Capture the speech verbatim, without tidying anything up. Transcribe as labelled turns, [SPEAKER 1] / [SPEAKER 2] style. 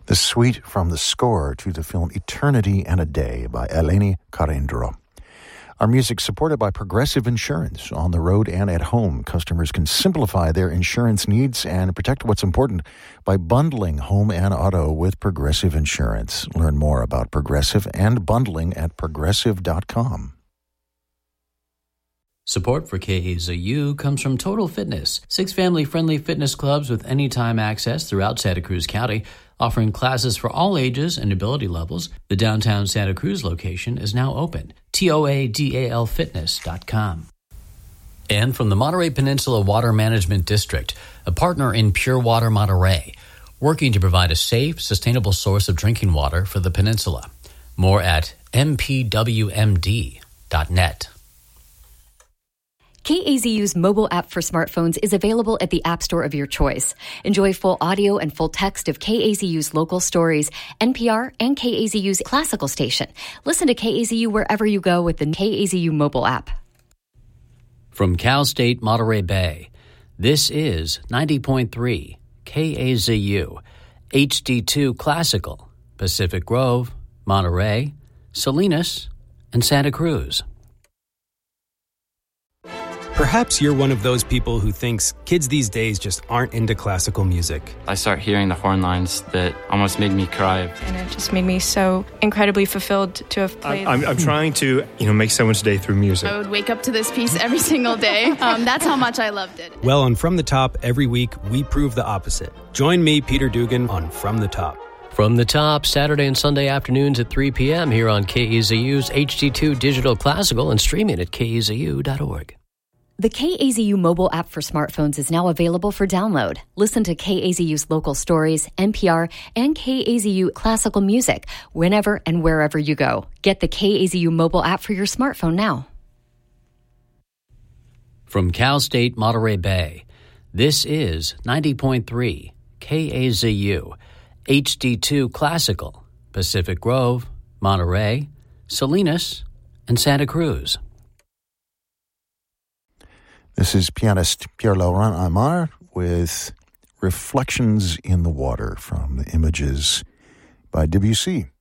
[SPEAKER 1] The suite from the score to the film Eternity and a Day by Eleni Karindro. Our music supported by Progressive Insurance. On the road and at home, customers can simplify their insurance needs and protect what's important by bundling home and auto with Progressive Insurance. Learn more about Progressive and bundling at progressive dot com.
[SPEAKER 2] Support for K A Z U comes from Total Fitness, six family-friendly fitness clubs with anytime access throughout Santa Cruz County, offering classes for all ages and ability levels. The downtown Santa Cruz location is now open. T O A D A L fitness dot com. And from the Monterey Peninsula Water Management District, a partner in Pure Water Monterey, working to provide a safe, sustainable source of drinking water for the peninsula. More at m p w m d dot net.
[SPEAKER 3] K A Z U's mobile app for smartphones is available at the App Store of your choice. Enjoy full audio and full text of K A Z U's local stories, N P R, and K A Z U's classical station. Listen to K A Z U wherever you go with the K A Z U mobile app.
[SPEAKER 2] From Cal State Monterey Bay, this is ninety point three K A Z U, H D two Classical, Pacific Grove, Monterey, Salinas, and Santa Cruz.
[SPEAKER 4] Perhaps you're one of those people who thinks kids these days just aren't into classical music.
[SPEAKER 5] I start hearing the horn lines that almost made me cry.
[SPEAKER 6] And it just made me so incredibly fulfilled to have played.
[SPEAKER 7] I'm, I'm trying to, you know, make someone's day through music.
[SPEAKER 8] I would wake up to this piece every single day. Um, that's how much I loved it.
[SPEAKER 4] Well, on From the Top, every week, we prove the opposite. Join me, Peter Dugan, on From the Top.
[SPEAKER 2] From the Top, Saturday and Sunday afternoons at three p.m. here on K A Z U's H D two Digital Classical and streaming at K A Z U dot org.
[SPEAKER 3] The K A Z U mobile app for smartphones is now available for download. Listen to K A Z U's local stories, N P R, and K A Z U classical music whenever and wherever you go. Get the K A Z U mobile app for your smartphone now.
[SPEAKER 2] From Cal State Monterey Bay, this is ninety point three K A Z U, H D two Classical, Pacific Grove, Monterey, Salinas, and Santa Cruz.
[SPEAKER 1] This is pianist Pierre-Laurent Aimard with Reflections in the Water from the Images by Debussy.